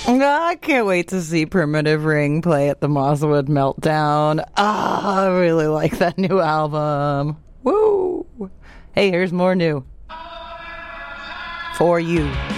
I can't wait to see Primitive Ring play at the Mosswood Meltdown. I really like that new album. Woo! Hey, here's more new for you.